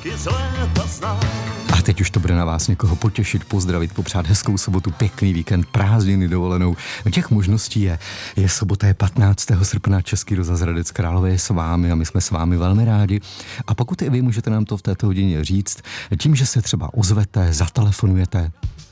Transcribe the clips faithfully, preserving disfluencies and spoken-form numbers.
A teď už to bude na vás někoho potěšit, pozdravit, popřát hezkou sobotu, pěkný víkend, prázdniny, dovolenou. Těch možností je. Je sobota, je patnáctého srpna, Český rozhlas Hradec Králové je s vámi a my jsme s vámi velmi rádi. A pokud i vy můžete nám to v této hodině říct, tím, že se třeba ozvete, zatelefonujete.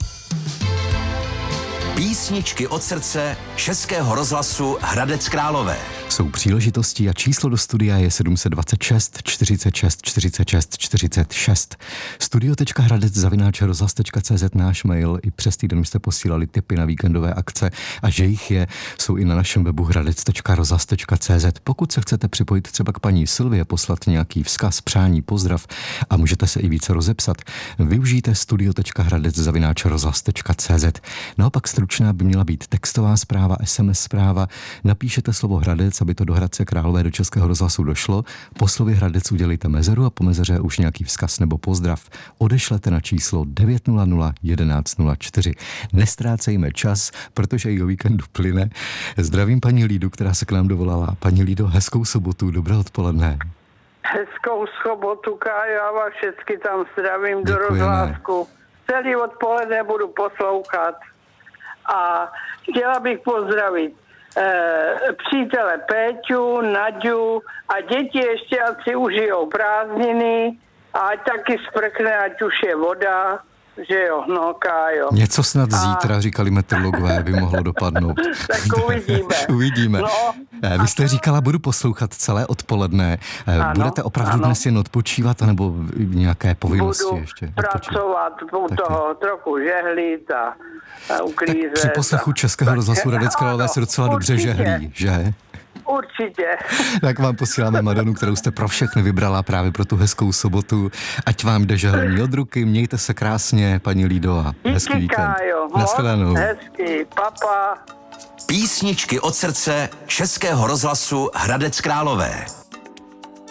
Písničky od srdce Českého rozhlasu Hradec Králové. Jsou příležitosti a číslo do studia je sedm set dvacet šest čtyřicet šest čtyřicet šest čtyřicet šest. studio tečka hradec zavináč rozhlas tečka cé zet náš mail. I přes týden už jste posílali tipy na víkendové akce a že jich je, jsou i na našem webu hradec tečka rozhlas tečka cé zet. Pokud se chcete připojit třeba k paní Silvě, poslat nějaký vzkaz, přání, pozdrav a můžete se i více rozepsat, využijte studio tečka hradec zavináč rozhlas tečka cé zet. Naopak stručná by měla být textová zpráva, es em es zpráva. Napíšete slovo Hradec, aby to do Hradce Králové do Českého rozhlasu došlo. Po slově Hradec udělejte mezeru a po mezeře už nějaký vzkaz nebo pozdrav. Odešlete na číslo devět nula nula jedenáct nula čtyři. Nestrácejme čas, protože i o víkendu plyne. Zdravím paní Lídu, která se k nám dovolala. Paní Lído, hezkou sobotu, dobré odpoledne. Hezkou sobotu, Kájo, a vás všechny tam zdravím. Děkujeme. Do rozhlásku. Celý odpoledne budu poslouchat. A chtěla bych pozdravit eh, přítele Péťu, Naďu a děti ještě, ať si užijou prázdniny a ať taky sprchne, ať už je voda, že jo, no, Kájo. Něco snad a... zítra, říkali meteorologové, by mohlo dopadnout. Tak uvidíme. Uvidíme. No, Vy jste říkala, budu poslouchat celé odpoledne. Ano, Budete opravdu ano. dnes jen odpočívat, anebo nějaké povinnosti budu ještě? pracovat, budu toho trochu žehlit a, a uklízet. Tak při poslechu Českého rozhlasu Hradec Králové se docela dobře určitě. žehlí, že? Určitě. Tak vám posíláme Madonu, kterou jste pro všechny vybrala právě pro tu hezkou sobotu. Ať vám jde žehlení od ruky, mějte se krásně, paní Lído, a hezký Díky, víkend. Kájo, Nashledanou. hezký, papa. Písničky od srdce Českého rozhlasu Hradec Králové.